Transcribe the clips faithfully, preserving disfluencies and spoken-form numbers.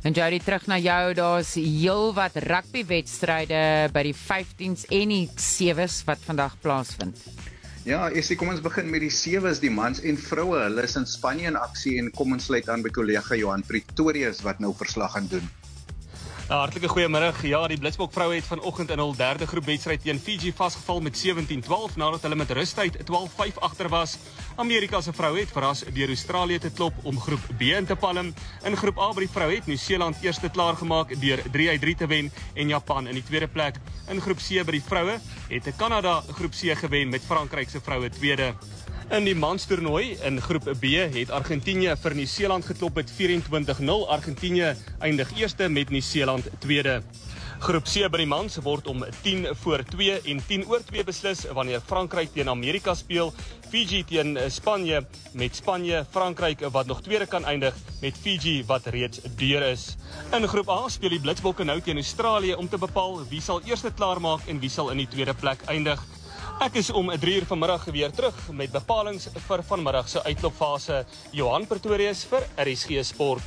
En Jody, terug na jou, daar's heel wat rugbywedstryde by die vyftiens en die sewes wat vandag plaasvind. Ja, Essie, kom ons begin met die sewes, die mans en vroue. Hulle is in Spanje in aksie en kom ons sluit aan by kollega Johan Pretorius wat nou verslag gaan doen. Nou, hartlike goeiemiddag. Ja, die Blitsbok vroue het vanoggend in hul derde groepwedstryd teen Fiji vasgeval met sewentien twaalf nadat hulle met rustyd twaalf vyf agter was. Amerika se vroue het verras deur Australië te klop om groep B in te palm. In groep A by die vroue het Nieu-Seeland eerste klaargemaak deur drie uit drie te wen en Japan in die tweede plek. In groep C by die vroue het Kanada groep C gewen met Frankryk se vroue tweede. In die manstoernooi in groep B het Argentinië vir Nieu-Seeland geklop met vyf-en-twintig nul. Argentinië eindig eerste met Nieu-Seeland tweede. Groep C by die mans word om tien voor twee en tien oor twee beslis wanneer Frankryk teen Amerika speel, Fiji teen Spanje met Spanje, Frankryk wat nog tweede kan eindig met Fiji wat reeds deur is. In groep A speel die Blitsbokke nou teen Australië om te bepaal wie sal eerste klaarmaak en wie sal in die tweede plek eindig. Ek is om drie uur vanmiddag weer terug met bepalings vir vanmiddag se uitloopfase. Johan Pretorius vir R S G Sport.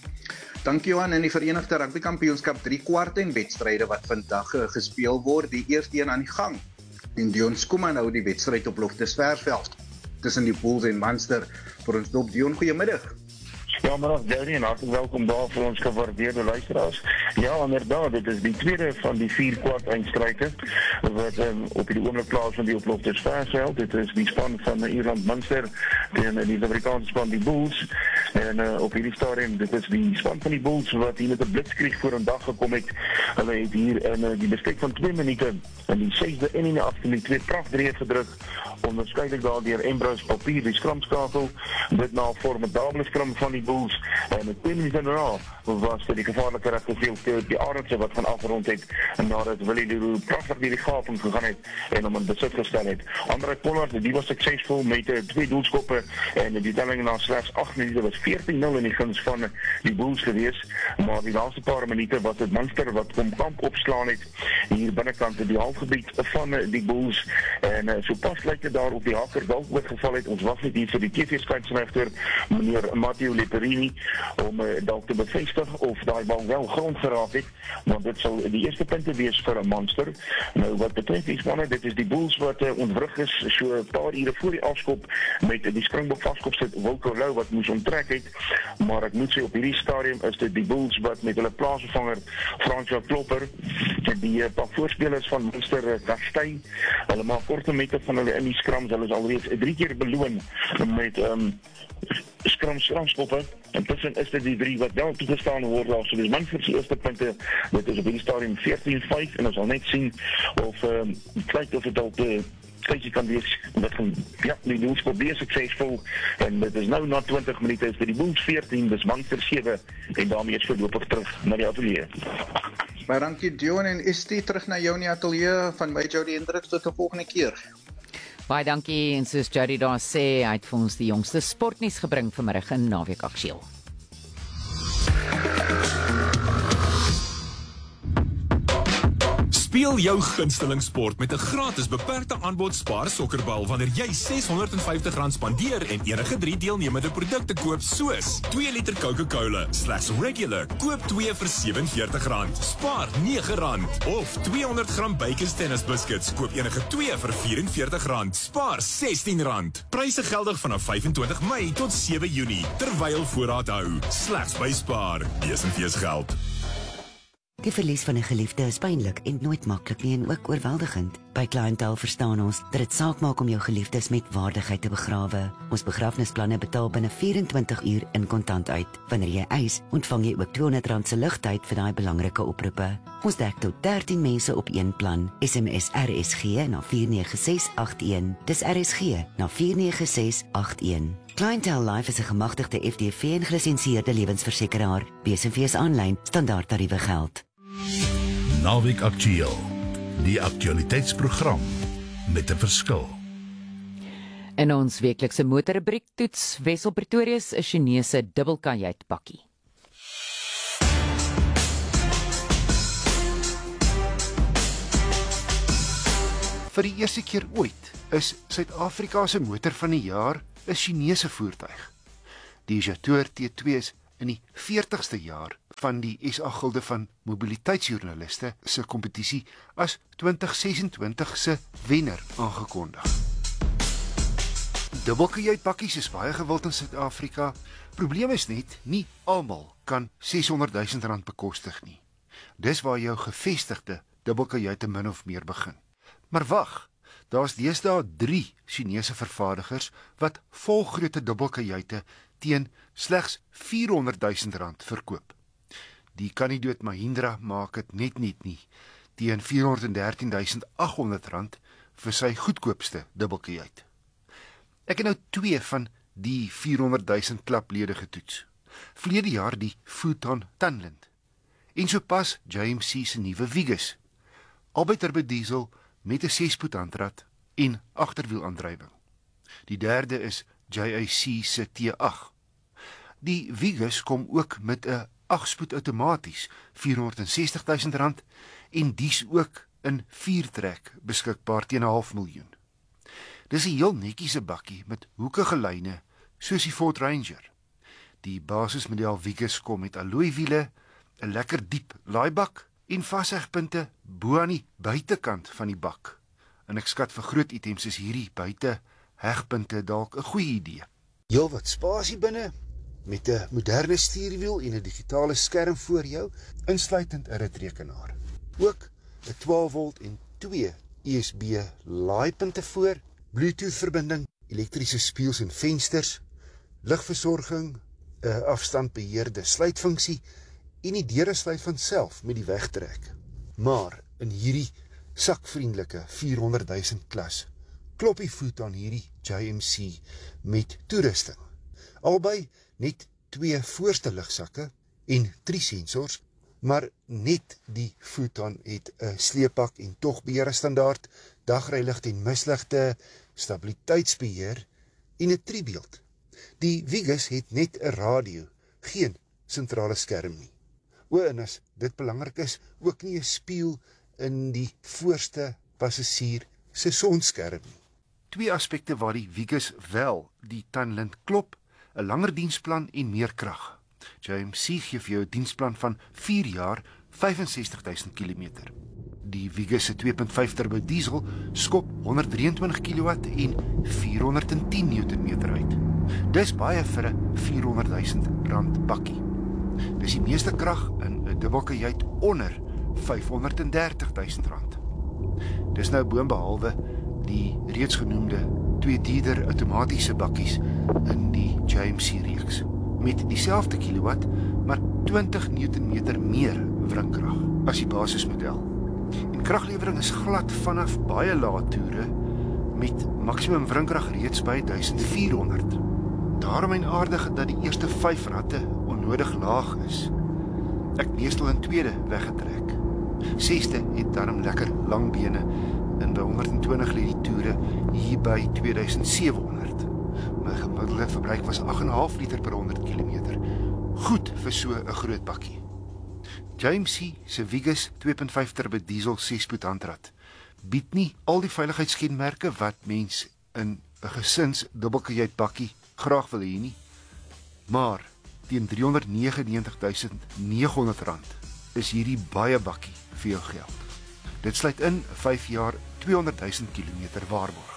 Dankie Johan. In die Verenigde Rugby Kampioenskap drie kwart en wedstryde wat vandag gespeel word, die eerste een aan die gang. En Dion Skuma nou die wedstryd op Loftusversveld tussen die Bulls en Munster. Vir ons dop Dion, goeiemiddag. Ja, maar Jody, en hartelijk welkom daar vir ons gewaardeerde luisteraars. Ja, inderdaad, dit is die tweede van die vier kwart eindstryke wat um, op die oomblik plaas van die op Loftusversveld. Dit is die span van Ierland Munster teen die Amerikaanse span die Bulls. En uh, op hierdie stadium, dit is die span van die Bulls wat hier met 'n blitskrieg voor 'n dag gekom het. Hulle het hier in uh, die bestek van twee minute in die sesde en in die agste minuut twee prachtdrieë gedruk. Onderskeidelik daar deur Ambrose Papier, die skramskakel. Dit na 'n formidabele skram van die Bulls. En met twee minute daarna was dit die gevaarlike regteveld die Arendse wat van afgerond het. En nadat Willie Leroux prachtig deur die gaping gegaan het en hom in besit gestel het. Andre Pollard, die was suksesvol met uh, twee doelskoppe en die telling na slegs agt minute was veertien nul in die guns van die Bulls gewees. Maar die laaste paar minute was dit Munster wat kom kamp opslaan het hier binnekant in die halfgebied van uh, die Bulls. En uh, so pas lyk dit daar op die hakker dalk oorgeval het. Ons was net hier vir die T V-skynsregter meneer Matteo Leperini om uh, dalk te bevestig of daai bal wel grond geraak het, want dit sal die eerste punte wees vir 'n Munster. Nou wat betref die spanne, dit is die Bulls wat uh, ontwrig is so 'n paar ure voor die afskop met uh, die Springbok vaskop sit Wilco Lou wat moes onttrek het, maar ek moet sê op hierdie stadium is dit die Bulls wat met hulle plaasvervanger Fransjo Klopper en die uh, paar voorspelers van Munster uh, Kastei, hulle maak korte mette van hulle in die skrams, hulle is alreeds drie keer beloon met um, skram skramskoppe. Intussen is dit die drie wat wel toegestaan word daar. So dis Munster se eerste punte. Dit is op die stadium veertien vyf en ons sal net sien of ehm um, kyk of dit dalk die kykie kan wees wat van ja, die Bulls probeer suksesvol en dit is nou na twintig minute is dit die Bulls veertien, dis Munster sewe en daarmee is voorlopig terug na die ateljee. Maar dankie Dion en is dit terug na jou in die ateljee van my Jody Hendricks tot die volgende keer. Baie dankie en soos Jody daar sê, hy het vir ons die jongste sportnuus gebring vanmiddag in Naweek Aktueel. Speel jou gunsteling sport met 'n gratis beperkte aanbod Spar Sokkerbal wanneer jy ses honderd en vyftig rand spandeer en enige drie deelnemende produkte koop soos twee liter Coca-Cola slegs regular, koop twee vir sewe en veertig rand, spaar nege rand of tweehonderd gram Bakers Tennis Biscuits, koop enige twee vir vyf en veertig rand, spaar sestien rand. Pryse geldig vanaf vyf en twintig Mei tot sewe Junie terwyl voorraad hou. Slegs by Spar. Wees en wees geld. Die verlies van 'n geliefde is pynlik en nooit maklik nie en ook oorweldigend. By Clientele verstaan ons dat dit saak maak om jou geliefdes met waardigheid te begrawe. Ons begrafnisplanne betaal binne vyf en twintig uur in kontant uit. Wanneer jy eis, ontvang jy ook tweehonderd rand se ligtyd vir daai belangrike oproepe. Ons dek tot dertien mense op een plan. S M S R S G na vier nege ses agt een. Dis R S G na vier nege ses agt een. Clientele Life is 'n gemagtigde F D V en gelisensieerde lewensversekeraar. B S V is aanlyn, standaard tariewe geld. Naweek Aktueel, die aktualiteitsprogram met 'n verskil. In ons weeklikse motorrubriek toets Wessel Pretorius 'n Chinese dubbelkajuitpakkie. Vir die eerste keer ooit is Suid-Afrika se motor van die jaar 'n Chinese voertuig. Die Jetour T twee is in die veertigste jaar van die S A Gilde van Mobiliteitsjoernaliste se kompetisie as twintig sesentwintig se wenner aangekondig. Dubbelkajuitpakkies is baie gewild in Suid-Afrika. Probleem is net, nie almal kan seshonderdduisend rand bekostig nie. Dis waar jou gevestigde dubbelkajuite min of meer begin. Maar wag, daar's deesdae drie Chinese vervaardigers wat volgrootte dubbelkajuite teen slegs vierhonderdduisend rand verkoop. Die Kanidoot Mahindra maak dit net niet nie, teen vierhonderddertienduisend agthonderd rand vir sy goedkoopste dubbelkajuit. Ek het nou twee van die vierhonderdduisend klaplede getoets. Verlede jaar die Futon Tunland en sopas J M C se nuwe Vigus, albei turbo diesel met 'n ses-spoed handrat en agterwielaandrywing. Die derde is J A C se T agt. Die Vigus kom ook met 'n agt-spoed outomaties, vierhonderdsestigduisend rand en dies ook in vier trek beskikbaar teen 'n half miljoen. Dis 'n heel netjiese bakkie met hoekige lyne soos die Ford Ranger. Die basismodel Vigus kom met alloywiele, 'n lekker diep laaibak en vashegpunte bo aan die buitekant van die bak. En ek skat vir groot items is hierdie buite hegpunte dalk 'n goeie idee. Heel wat spasie binne met 'n moderne stuurwiel en 'n digitale skerm voor jou, insluitend 'n ritrekenaar. Ook 'n twaalf volt en twee U S B laaipunte voor, Bluetooth-verbinding, elektriese spieëls en vensters, ligversorging, 'n afstandbeheerde sluitfunksie en die deure sluit van self met die wegtrek. Maar in hierdie sakvriendelike vierhonderdduisend klas klop die voet aan hierdie J M C met toerusting. Albei net twee voorste ligsakke en drie sensors, maar net die Futon het 'n sleepak en togbeheer standaard, dagryligte en misligte, stabiliteitsbeheer en 'n driebeeld. Die Vigus het net 'n radio, geen sentrale skerm nie. O, en as dit belangrik is, ook nie 'n spieël in die voorste passasier se sonskerm nie. Twee aspekte waar die Vigus wel die Tunland klop, 'n langer diensplan en meer krag. J M C gee vir jou 'n diensplan van vier jaar, vyfensestigduisend kilometer. Die Vigus se twee punt vyf turbo diesel skop honderddrieëntwintig kilowatt en vierhonderdtien newtonmeter uit. Dis baie vir 'n vierhonderdduisend rand bakkie. Dis die meeste krag in 'n dubbelkajuit onder vyfhonderddertigduisend rand. Dis nou boonbehalwe die reeds genoemde twee dierder outomatiese bakkies in die J M C reeks, met dieselfde kilowatt, maar twintig newtonmeter meer wringkrag as die basismodel. En kraglewering is glad vanaf baie lae toere, met maksimum wringkrag reeds by duisend vierhonderd. Daarom en aardig dat die eerste vyf ratte onnodig laag is. Ek meestal in tweede weggetrek. Sesde het daarom lekker lang bene, en by honderdtwintig lê die toere hier by twee duisend sewenhonderd. My gemiddelde verbruik was agt komma vyf liter per honderd kilometer. Goed vir so 'n groot bakkie. J M C se Vigus twee punt vyf turbo diesel ses-spoed handrat bied nie al die veiligheidskenmerke wat mens in 'n gesins dubbelkajuit bakkie graag wil hê nie, maar teen driehonderdnegenennegentigduisend neghonderd rand is hierdie baie bakkie vir jou geld. Dit sluit in vyf jaar tweehonderdduisend kilometer waarborg.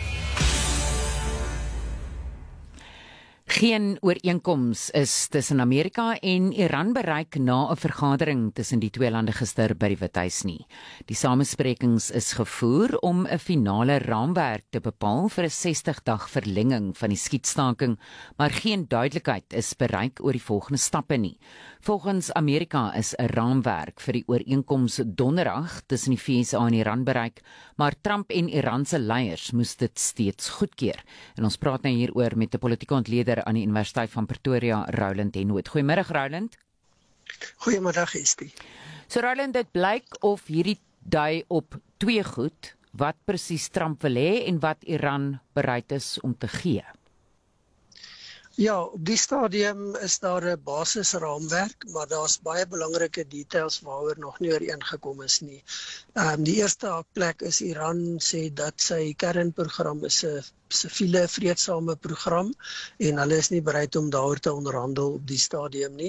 Geen ooreenkoms is tussen Amerika en Iran bereik na 'n vergadering tussen die twee lande gister by die Withuis nie. Die samesprekings is gevoer om 'n finale raamwerk te bepaal vir 'n sestig dag verlenging van die skietstaking, maar geen duidelikheid is bereik oor die volgende stappe nie. Volgens Amerika is 'n raamwerk vir die ooreenkoms donderdag tussen die V S A en Iran bereik, maar Trump en Iran se leiers moes dit steeds goedkeur. En ons praat nou hieroor met 'n politieke ontleder aan die Universiteit van Pretoria, Roland Henwood. Goeiemiddag, Roland. Goeiemiddag, Estie. So Roland, dit blyk of hierdie dui op twee goed, wat presies Trump wil hê en wat Iran bereid is om te gee. Ja, op die stadium is daar 'n basisraamwerk, maar daar's baie belangrike details waaroor nog nie ooreengekom is nie. Ehm um, die eerste plek is Iran sê dat sy kernprogram is 'n siviele vreedsame program en hulle is nie bereid om daaroor te onderhandel op die stadium nie.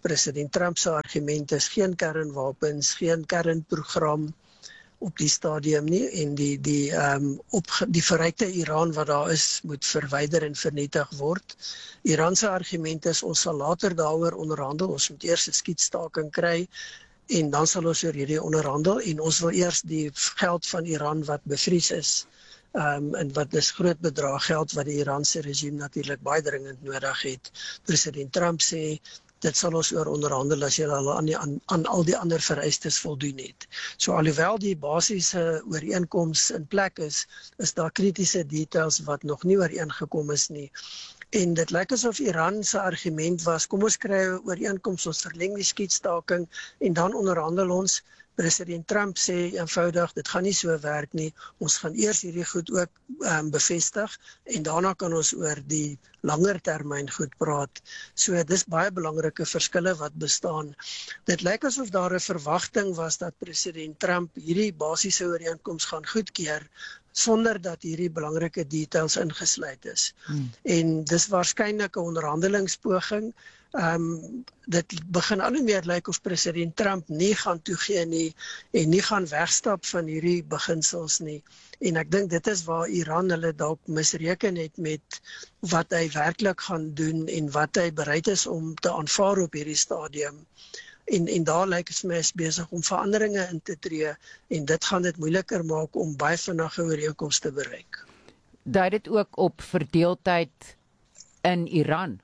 President Trump se argument is geen kernwapens, geen kernprogram op die stadium nie en die die um, op die verrykte Iran wat daar is moet verwyder en vernietig word. Iran se argument is ons sal later daaroor onderhandel, ons moet eers 'n skietstaking kry en dan sal ons oor hierdie onderhandel en ons wil eers die geld van Iran wat bevries is. Um, en wat is groot bedrag geld wat die Iranse regime natuurlik baie dringend nodig het. President Trump sê dit sal ons oor onderhandel as jy al aan, die, aan, aan al die ander vereistes voldoen het. So alhoewel die basiese ooreenkoms in plek is, is daar kritiese details wat nog nie ooreengekom is nie. En dit lyk asof Iran se argument was, kom ons kry 'n ooreenkoms, ons verleng die skietstaking en dan onderhandel ons. President Trump sê eenvoudig, dit gaan nie so werk nie, ons gaan eers hierdie goed ook um, bevestig en daarna kan ons oor die langer termyn goed praat. So dis baie belangrike verskille wat bestaan. Dit lyk asof daar 'n verwagting was dat President Trump hierdie basiese ooreenkoms gaan goedkeur, sonder dat hierdie belangrike details ingesluit is. Hmm. En dis waarskynlik 'n onderhandelingspoging. Um, dit begin al hoe meer lyk of President Trump nie gaan toegee nie en nie gaan wegstap van hierdie beginsels nie. En ek dink dit is waar Iran hulle dalk misreken het met wat hy werklik gaan doen en wat hy bereid is om te aanvaar op hierdie stadium. En, en daar lyk dit my is besig om veranderinge in te tree en dit gaan dit moeiliker maak om baie vinnige ooreenkomste te bereik. Dui dit ook op verdeeldheid in Iran?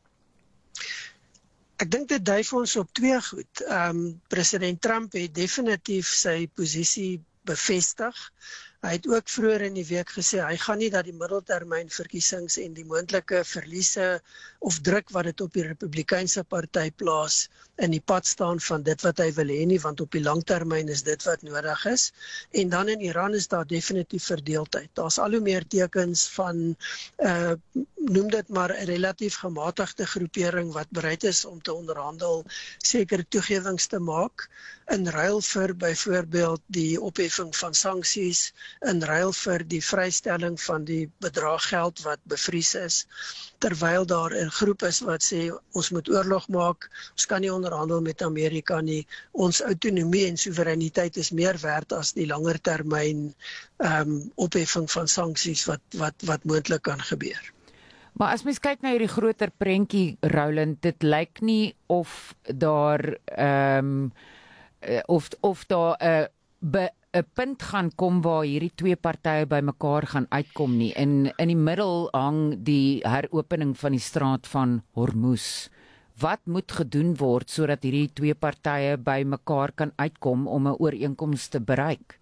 Ek dink dit dui vir ons op twee goed. Um, President Trump het definitief sy posisie bevestig. Hy het ook vroeër in die week gesê hy gaan nie dat die middeltermyn verkiesings en die moontlike verliese of druk wat dit op die Republikeinse party plaas in die pad staan van dit wat hy wil hê nie, want op die langtermyn is dit wat nodig is. En dan in Iran is daar definitief verdeeldheid. Daar's al hoe meer tekens van uh, noem dit maar 'n relatief gematigde groepering wat bereid is om te onderhandel, sekere toegewings te maak in ruil vir byvoorbeeld die opheffing van sanksies, in ruil vir die vrystelling van die bedrag geld wat bevries is, terwyl daar 'n groep is wat sê ons moet oorlog maak, ons kan nie onderhandel met Amerika nie, ons autonomie en soewereiniteit is meer werd as die langer termyn um, opheffing van sanksies wat, wat, wat moontlik kan gebeur. Maar as mens kyk na hierdie groter prentjie, Roland, dit lyk nie of daar um, of, of daar 'n uh, 'n punt gaan kom waar hierdie twee partye by mekaar gaan uitkom nie. En in die middel hang die heropening van die straat van Hormuz. Wat moet gedoen word sodat hierdie twee partye by mekaar kan uitkom om 'n ooreenkoms te bereik?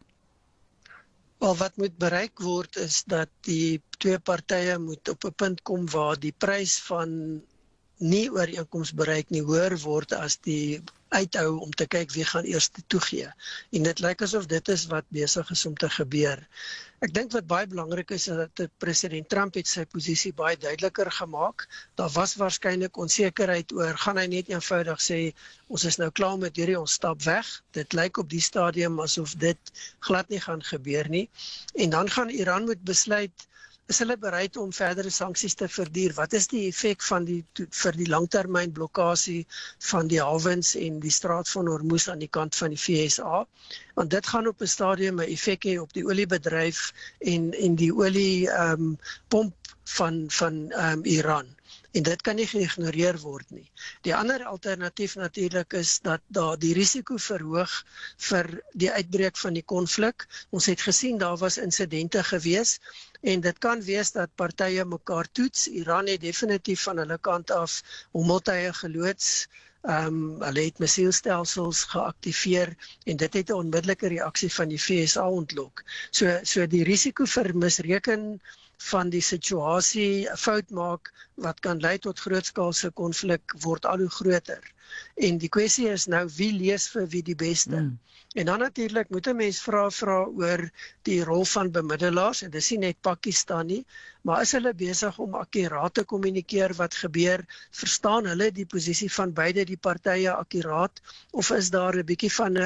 Wel, wat moet bereik word is dat die twee partye moet op 'n punt kom waar die prys van nie ooreenkoms bereik nie hoër word as die uithou om te kyk wie gaan eers toegee. En dit lyk asof dit is wat besig is om te gebeur. Ek dink wat baie belangrik is, is dat President Trump het sy posisie baie duideliker gemaak. Daar was waarskynlik onsekerheid oor, gaan hy net eenvoudig sê, ons is nou klaar met hierdie, ons stap weg. Dit lyk op die stadium asof dit glad nie gaan gebeur nie. En dan gaan Iran moet besluit, is hulle bereid om verdere sanksies te verduur? Wat is die effek van die, vir die langtermyn blokkade van die hawens en die straat van Hormuz aan die kant van die V S A? Want dit gaan op 'n stadium 'n effek hê op die oliebedryf en, en die olie um, pomp van, van um, Iran. En dit kan nie geïgnoreer word nie. Die ander alternatief natuurlik is dat daar die risiko verhoog vir die uitbreek van die konflik. Ons het gesien daar was insidente gewees en dit kan wees dat partye mekaar toets. Iran het definitief van hulle kant af hommeltuie geloods. Um, hulle het missielstelsels geaktiveer en dit het 'n onmiddellike reaksie van die V S A ontlok. So, so die risiko vir misreken van die situasie 'n fout maak wat kan lei tot grootskaalse konflik word al hoe groter. En die kwessie is nou wie lees vir wie die beste. Mm. En dan natuurlik moet 'n mens vra vra oor die rol van bemiddelaars en dis nie net Pakistan nie, maar is hulle besig om akkuraat te kommunikeer wat gebeur? Verstaan hulle die posisie van beide die partye akkuraat of is daar 'n bietjie van 'n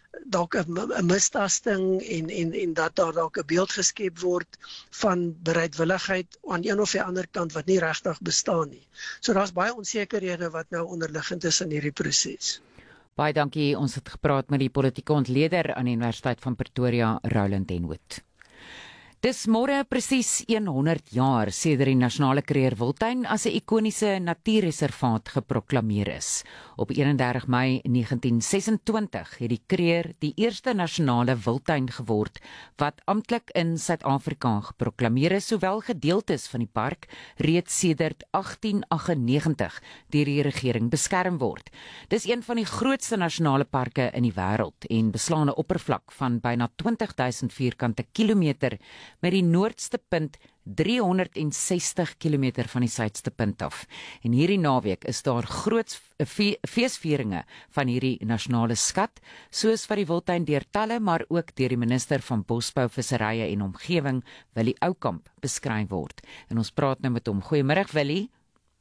dalk 'n mistasting en en en dat daar dalk 'n beeld geskep word van bereidwilligheid aan een of die ander kant wat nie regtig bestaan nie. So daar's baie onsekerhede wat nou onderliggend is in hierdie proses. Baie dankie. Ons het gepraat met die politieke ontleder aan die Universiteit van Pretoria, Roland Henwood. Dis môre presies honderd jaar sedert die Nasionale Kruger Wildtuin as 'n ikoniese natuurreservaat geproklameer is. Op eenendertig Mei negentien sesentwintig het die Kruger die eerste nasionale wildtuin geword wat amptelik in Suid-Afrika geproklameer is, sowel gedeeltes van die park reeds sedert agtien aggenegentig deur die regering beskerm word. Dis een van die grootste nasionale parke in die wêreld en beslaan 'n oppervlak van byna twintig duisend vierkante kilometer met die noordste punt driehonderdsestig kilometer van die suidste punt af. En hierdie naweek is daar groot feesvieringe van hierdie nasionale skat, soos wat die wildtuin deur talle, maar ook deur die minister van Bosbou, Visserye en Omgewing, Willie Oukamp, beskryf word. En ons praat nou met hom. Goeiemôre, Willie.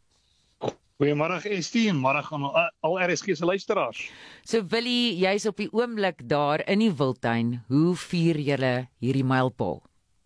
Goeiemôre Estie en môre aan al R S G se luisteraars. So Willie, jy's op die oomblik daar in die wildtuin. Hoe vier julle hierdie mylpaal?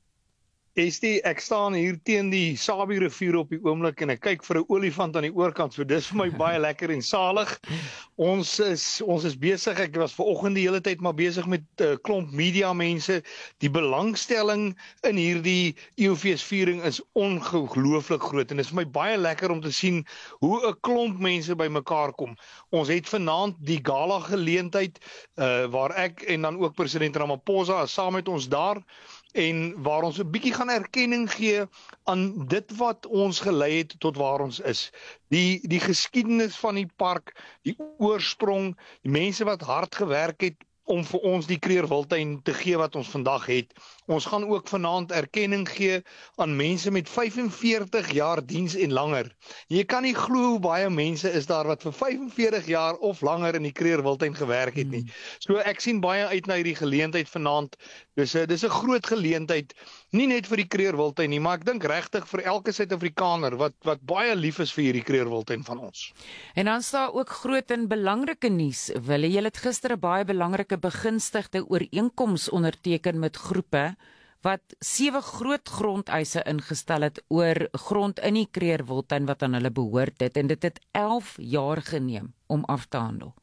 Estie, ek staan hier teen die Sabie rivier op die oomblik en ek kyk vir 'n olifant aan die oorkant, so dis vir my baie lekker en salig. Ons is ons is besig, ek was vanoggend die hele tyd maar besig met 'n uh, klomp media mense. Die belangstelling in hierdie eeufeesviering is ongelooflik groot en dit is vir my baie lekker om te sien hoe 'n klomp mense bymekaar kom. Ons het vanaand die gala geleentheid uh, waar ek en dan ook president Ramaphosa saam met ons daar en waar ons 'n bietjie gaan erkenning gee aan dit wat ons gelei het tot waar ons is. Die die geskiedenis van die park, die oorsprong, die mense wat hard gewerk het om vir ons die Kruger Wildtuin te gee wat ons vandag het. Ons gaan ook vanaand erkenning gee aan mense met vyfenveertig jaar diens en langer. Jy kan nie glo hoe baie mense is daar wat vir vyfenveertig jaar of langer in die Kruger Wildtuin gewerk het nie. So ek sien baie uit na hierdie geleentheid vanaand. Dus uh, dis 'n groot geleentheid, nie net vir die Kruger Wildtuin nie, maar ek dink regtig vir elke Suid-Afrikaner wat wat baie lief is vir hierdie Kruger Wildtuin van ons. En dan staan ook groot en belangrike nuus. Wille, jy het gister 'n baie belangrike begunstigde ooreenkoms onderteken met groepe wat sewe groot grondeise ingestel het oor grond in die Kruger Wildtuin wat aan hulle behoort het, en dit het elf jaar geneem om af te handel.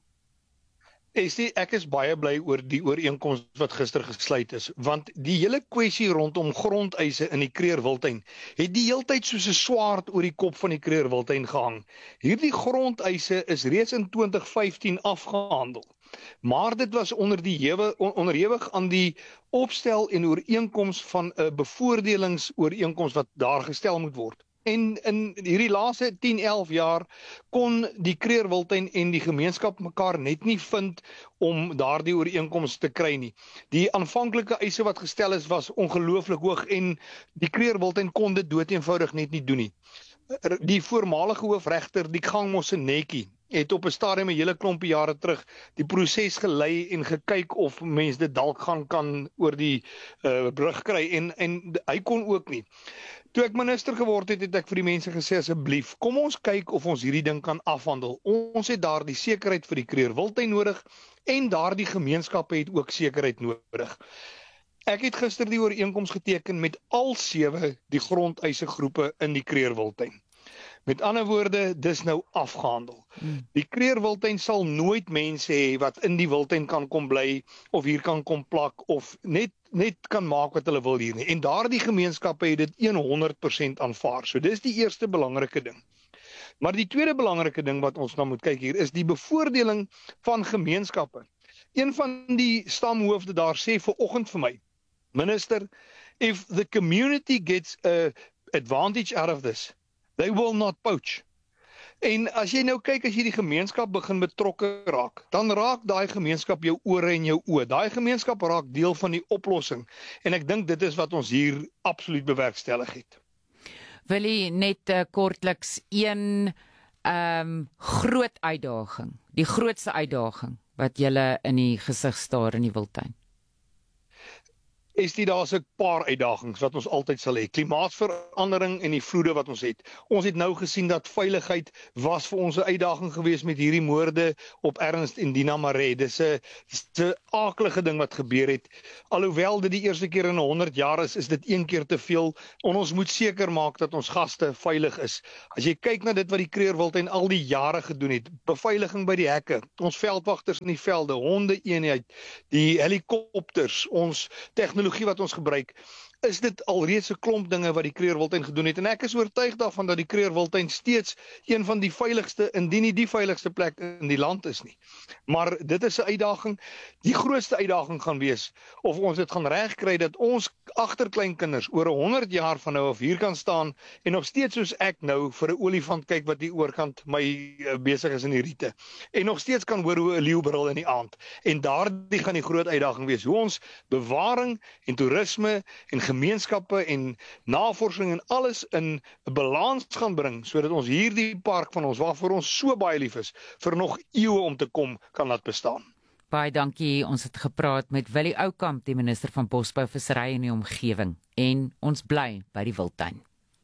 Estie, ek is baie bly oor die ooreenkoms wat gister gesluit is, want die hele kwessie rondom grondeise in die Kruger Wildtuin het die heeltyd soos 'n swaard oor die kop van die Kruger Wildtuin gehang. Hierdie grondeise is reeds in twintig vyftien afgehandel. Maar dit was onder die hewe, onderhewig aan die opstel en ooreenkoms van 'n bevoordelingsooreenkoms wat daar gestel moet word. En in hierdie laaste tien, elf jaar kon die Kruger Wildtuin en die gemeenskap mekaar net nie vind om daardie ooreenkoms te kry nie. Die aanvanklike eise wat gestel is was ongelooflik hoog en die Kruger Wildtuin kon dit doeteenvoudig net nie doen nie. Die voormalige hoofregter, die Gang Mosenetjie, het op 'n stadium 'n hele klompie jare terug die proses gelei en gekyk of mense dit dalk gaan kan oor die uh, brug kry en en hy kon ook nie. Toe ek minister geword het, het ek vir die mense gesê asseblief, kom ons kyk of ons hierdie ding kan afhandel. Ons het daar die sekerheid vir die Kruger Wildtuin nodig en daardie gemeenskappe het ook sekerheid nodig. Ek het gister die ooreenkoms geteken met al sewe die grondeise groepe in die Kruger Wildtuin. Met ander woorde, dis nou afgehandel. Hmm. Die Kruger Wildtuin sal nooit mense hê wat in die wildtuin kan kom bly of hier kan kom plak of net net kan maak wat hulle wil hier nie. En daardie gemeenskappe het dit honderd persent aanvaar. So dis die eerste belangrike ding. Maar die tweede belangrike ding wat ons nou moet kyk hier is die bevoordeling van gemeenskappe. Een van die stamhoofde daar sê vanoggend vir my, minister, if the community gets a advantage out of this, they will not poach. En as jy nou kyk, as jy die gemeenskap begin betrokke raak, dan raak daai gemeenskap jou ore en jou oë. Daai gemeenskap raak deel van die oplossing. En ek dink dit is wat ons hier absoluut bewerkstellig het. Wil jy net uh, kortliks een um, groot uitdaging, die grootste uitdaging wat julle in die gesig staar in die wildtuin? is dit daar's 'n paar uitdagings wat ons altyd sal hê. Klimaatsverandering en die vloede wat ons het. Ons het nou gesien dat veiligheid was vir ons 'n uitdaging geweest met hierdie moorde op Ernst en Dina Maree. Dis 'n 'n aaklige ding wat gebeur het. Alhoewel dit die eerste keer in honderd jaar is, is dit een keer te veel. En ons moet seker maak dat ons gaste veilig is. As jy kyk na dit wat die Kreerwiltuin al die jare gedoen het, beveiliging by die hekke, ons veldwagters in die velde, honde eenheid, die helikopters, ons tegnologie wat ons gebruik, is dit alreeds 'n klomp dinge wat die Kreerwiltuin gedoen het. En ek is oortuig daarvan dat die Kreerwiltuin steeds een van die veiligste, indien nie die veiligste plek in die land is nie. Maar dit is 'n uitdaging. Die grootste uitdaging gaan wees of ons dit gaan regkry dat ons agterkleinkinders oor honderd jaar van nou af hier kan staan en nog steeds soos ek nou vir 'n olifant kyk wat die oorkant my uh, besig is in die riete. En nog steeds kan hoor hoe 'n leeu brul in die aand. En daardie gaan die groot uitdaging wees. Hoe ons bewaring en toerisme en gemeenskappe en navorsing en alles in 'n balans gaan bring sodat ons hierdie park van ons waarvoor ons so baie lief is vir nog eeue om te kom kan laat bestaan. Baie dankie. Ons het gepraat met Willie Oukamp, die minister van Bosbou, Vissery en die Omgewing, en ons bly by die wildtuin.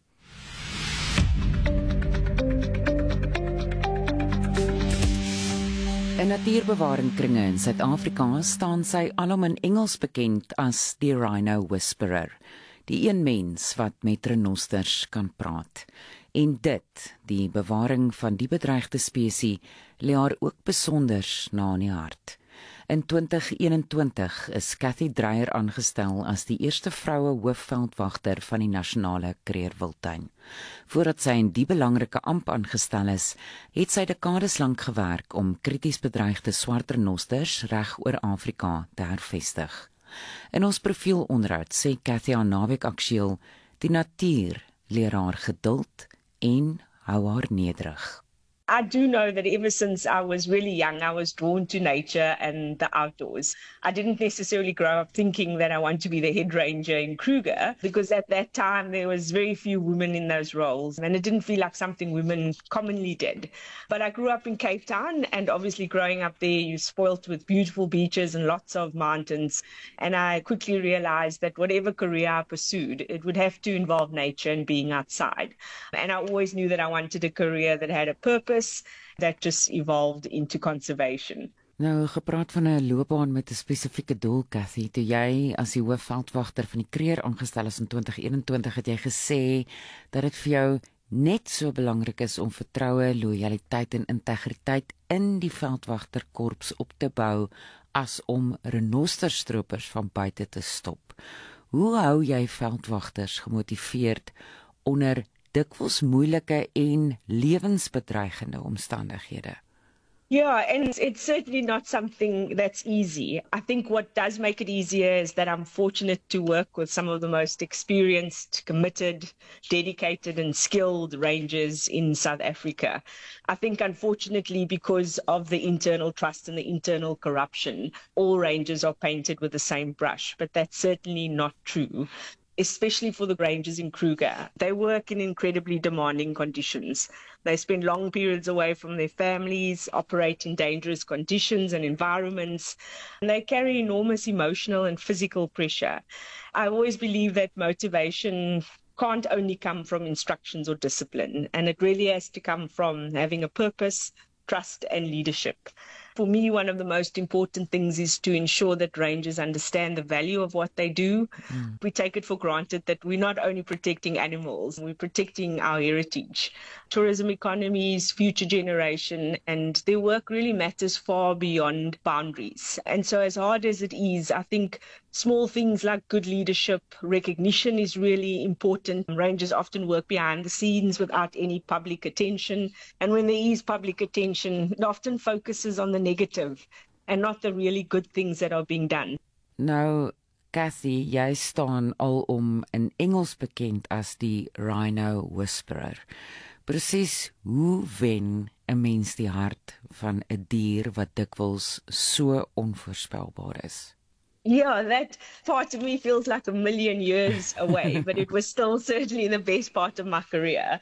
In natuurbewaringkringe in Suid-Afrika staan sy alom in Engels bekend as die Rhino Whisperer, die een mens wat met renosters kan praat. En dit, die bewaring van die bedreigde spesies, lê haar ook besonders na in die hart. In twintig eenentwintig is Cathy Dreyer aangestel as die eerste vroue hoofveldwagter van die nasionale Kreerwiltuin. Voordat sy in die belangrike amp aangestel is, het sy dekades lank gewerk om krities bedreigde swart renosters reg oor Afrika te hervestig. In ons profielonderhoud sê Cathy aan Naweek Aktueel, die natuur leer haar geduld en hou haar nederig. I do know that ever since I was really young, I was drawn to nature and the outdoors. I didn't necessarily grow up thinking that I want to be the head ranger in Kruger, because at that time there was very few women in those roles and it didn't feel like something women commonly did. But I grew up in Cape Town, and obviously growing up there, you're spoilt with beautiful beaches and lots of mountains. And I quickly realized that whatever career I pursued, it would have to involve nature and being outside. And I always knew that I wanted a career that had a purpose, that just evolved into conservation. Nou, gepraat van 'n loopbaan met 'n spesifieke doel, Cathy. Toe jy as die hoofveldwagter van die Kreer aangestel is in twintig eenentwintig, het jy gesê dat dit vir jou net so belangrik is om vertroue, lojaliteit en integriteit in die veldwagterkorps op te bou as om renosterstropers van buite te stop. Hoe hou jy veldwagters gemotiveerd onder dikwels moeilike en lewensbedreigende omstandighede? Yeah, and it's certainly not something that's easy. I think what does make it easier is that I'm fortunate to work with some of the most experienced, committed, dedicated and skilled rangers in South Africa. I think unfortunately, because of the internal trust and the internal corruption, all rangers are painted with the same brush, but that's certainly not true. Especially for the rangers in Kruger. They work in incredibly demanding conditions. They spend long periods away from their families, operate in dangerous conditions and environments, and they carry enormous emotional and physical pressure. I always believe that motivation can't only come from instructions or discipline, and it really has to come from having a purpose, trust and leadership. For me, one of the most important things is to ensure that rangers understand the value of what they do. Mm. We take it for granted that we're not only protecting animals, we're protecting our heritage, tourism economies, future generation, and their work really matters far beyond boundaries. And so as hard as it is, I think small things like good leadership, recognition is really important. Rangers often work behind the scenes without any public attention. And when there is public attention, it often focuses on the negative and not the really good things that are being done. Nou, Cathy, jy staan alom in Engels bekend as die Rhino Whisperer. Presies, hoe wen 'n mens die hart van 'n dier wat dikwels so onvoorspelbaar is? Yeah, that part of me feels like a million years away, but it was still certainly the best part of my career.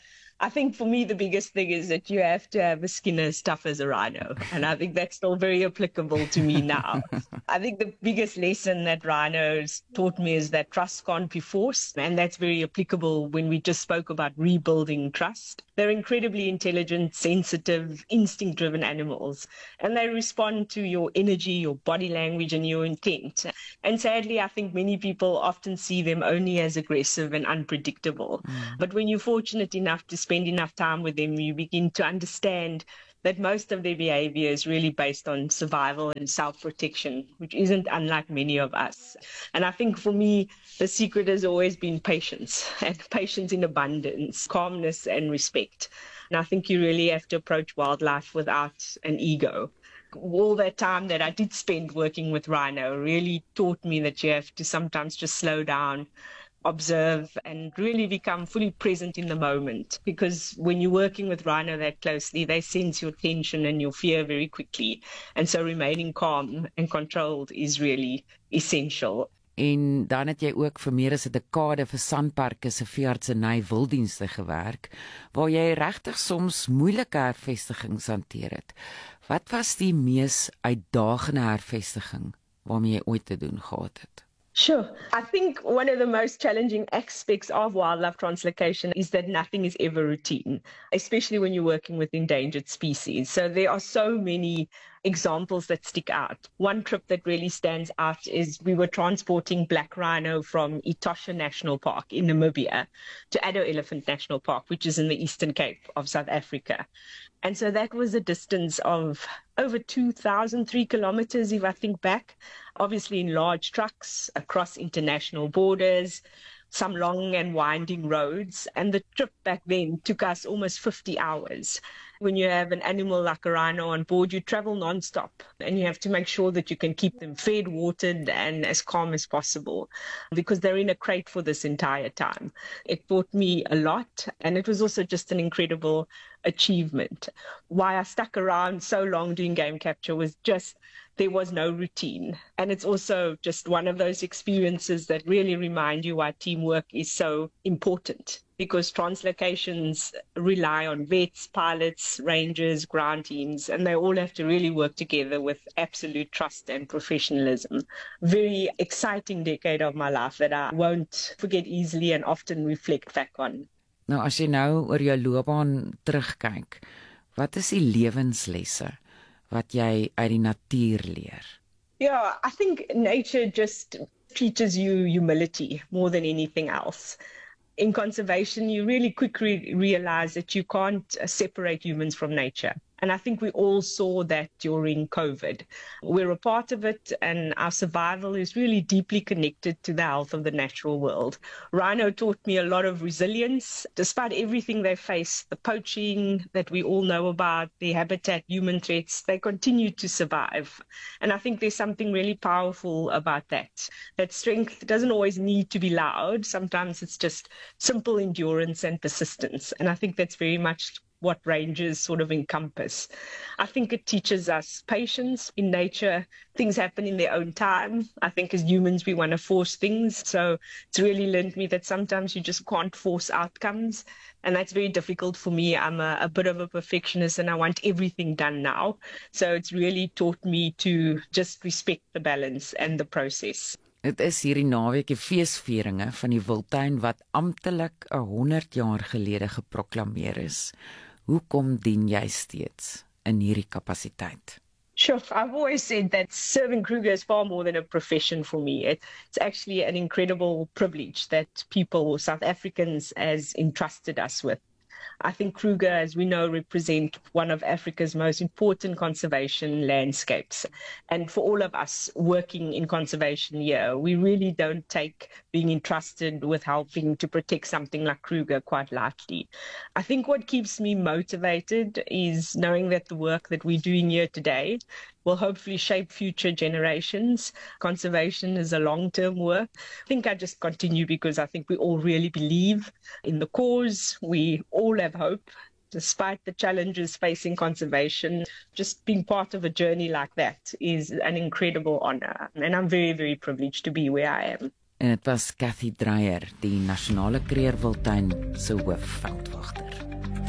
I think for me, the biggest thing is that you have to have a skin as tough as a rhino. And I think that's still very applicable to me now. I think the biggest lesson that rhinos taught me is that trust can't be forced. And that's very applicable when we just spoke about rebuilding trust. They're incredibly intelligent, sensitive, instinct-driven animals. And they respond to your energy, your body language, and your intent. And sadly, I think many people often see them only as aggressive and unpredictable. Mm. But when you're fortunate enough to spend enough time with them, you begin to understand that most of their behavior is really based on survival and self-protection, which isn't unlike many of us. And I think for me, the secret has always been patience, and patience in abundance, calmness and respect. And I think you really have to approach wildlife without an ego. All that time that I did spend working with rhino really taught me that you have to sometimes just slow down, observe, and really become fully present in the moment. Because when you're working with rhino that closely, they sense your tension and your fear very quickly. And so remaining calm and controlled is really essential. En dan het jy ook vir meer as 'n dekade vir Sanparks se veeartseny wilddienste gewerk, waar jy regtig soms moeilike hervestigings hanteer het. Wat was die mees uitdagende hervestiging waarmee jy ooit te doen gehad het? Sure. I think one of the most challenging aspects of wildlife translocation is that nothing is ever routine, especially when you're working with endangered species. So there are so many examples that stick out. One trip that really stands out is we were transporting black rhino from Etosha National Park in Namibia to Addo Elephant National Park, which is in the Eastern Cape of South Africa. And so that was a distance of over two thousand three kilometers, if I think back, obviously in large trucks across international borders, some long and winding roads. And the trip back then took us almost fifty hours. When you have an animal like a rhino on board, you travel non-stop, and you have to make sure that you can keep them fed, watered, and as calm as possible, because they're in a crate for this entire time. It taught me a lot, and it was also just an incredible achievement. Why I stuck around so long doing game capture was just there was no routine. And it's also just one of those experiences that really remind you why teamwork is so important, because translocations rely on vets, pilots, rangers, ground teams, and they all have to really work together with absolute trust and professionalism. Very exciting decade of my life that I won't forget easily and often reflect back on. Nou, as jy nou oor jou loopbaan terugkyk, wat is die lewenslesse wat jy uit die natuur leer? Yeah, I think nature just teaches you humility more than anything else. In conservation, you really quickly realize that you can't separate humans from nature. And I think we all saw that during COVID. We're a part of it, and our survival is really deeply connected to the health of the natural world. Rhino taught me a lot of resilience. Despite everything they face, the poaching that we all know about, the habitat, human threats, they continue to survive. And I think there's something really powerful about that. That strength doesn't always need to be loud. Sometimes it's just simple endurance and persistence. And I think that's very much what rangers sort of encompass. I think it teaches us patience. In nature, things happen in their own time. I think as humans, we want to force things. So it's really learned me that sometimes you just can't force outcomes. And that's very difficult for me. I'm a, a bit of a perfectionist and I want everything done now. So it's really taught me to just respect the balance and the process. Dit is hierdie naweek die feesvieringe van die Wildtuin wat amptelik honderd jaar gelede geproklameer is. Hoekom dien jy steeds in hierdie kapasiteit? Sure, I've always said that serving Kruger is far more than a profession for me. It, it's actually an incredible privilege that people, South Africans, has entrusted us with. I think Kruger, as we know, represent one of Africa's most important conservation landscapes. And for all of us working in conservation here, we really don't take being entrusted with helping to protect something like Kruger quite lightly. I think what keeps me motivated is knowing that the work that we're doing here today will hopefully shape future generations. Conservation is a long-term work. I think I just continue because I think we all really believe in the cause. We all have hope, despite the challenges facing conservation. Just being part of a journey like that is an incredible honor. And I'm very, very privileged to be where I am. En dit was Cathy Dreyer, die Nasionale Krugerwildtuin se hoofveldwagter.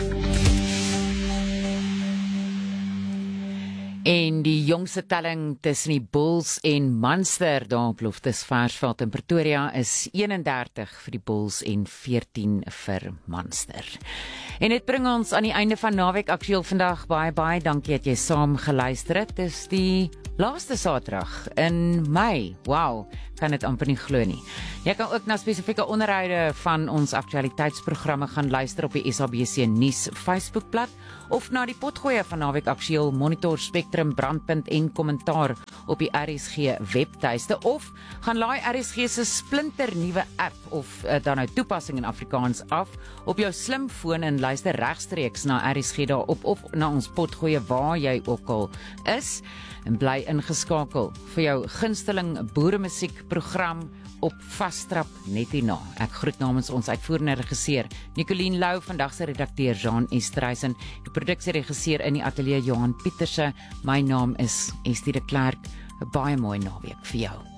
En die jongste telling tussen die Bulls en Munster daar op Loftusversveld in Pretoria is eenendertig vir die Bulls en veertien vir Munster. En dit bring ons aan die einde van Naweek Aktueel vandag. Baie baie dankie dat jy saam geluister het. Dis die laaste Saterdag in Mei. Wow, kan dit amper nie glo nie. Jy kan ook na spesifieke onderhoude van ons aktualiteitsprogramme gaan luister op die S A B C Nuus Facebookblad of na die potgoeie van Naweek Aktueel Monitor Spectrum Brandpunt en kommentaar op die R S G webtuiste of gaan laai R S G se splinter nuwe app of uh, dan nou toepassing in Afrikaans af op jou slimfoon en luister regstreeks na R S G daarop of na ons potgoeie waar jy ook al is en bly ingeskakel vir jou gunsteling boeremusiekprogram op Vastrap net hierna. Ek groet namens ons uitvoerende regisseur Nicoline Lou, vandag se redakteur Jean Estreisen, die produksieregisseur in die ateljee Johan Pieterse. My naam is Estie de Klerk. 'n Baie mooi naweek vir jou.